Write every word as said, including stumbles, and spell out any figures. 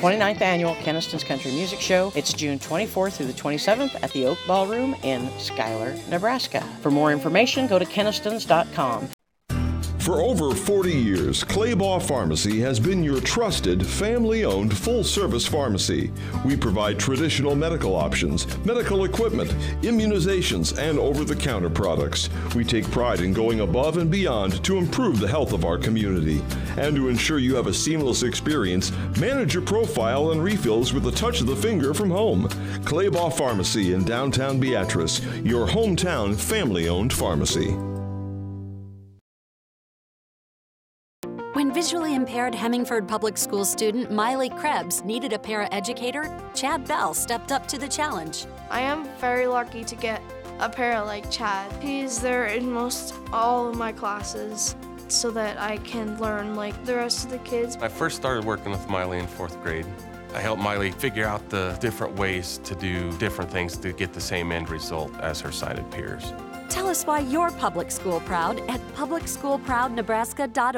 twenty-ninth Annual Keniston's Country Music Show. It's June twenty-fourth through the twenty-seventh at the Oak Ballroom in Schuyler, Nebraska. For more information, go to kenistons dot com. For over forty years, Claybaugh Pharmacy has been your trusted, family-owned, full-service pharmacy. We provide traditional medical options, medical equipment, immunizations, and over-the-counter products. We take pride in going above and beyond to improve the health of our community. And to ensure you have a seamless experience, manage your profile and refills with a touch of the finger from home. Claybaugh Pharmacy in downtown Beatrice, your hometown family-owned pharmacy. When visually impaired Hemingford Public School student Miley Krebs needed a paraeducator, Chad Bell stepped up to the challenge. I am very lucky to get a para like Chad. He's there in most all of my classes so that I can learn like the rest of the kids. I first started working with Miley in fourth grade. I helped Miley figure out the different ways to do different things to get the same end result as her sighted peers. Tell us why you're public school proud at public school proud nebraska dot org.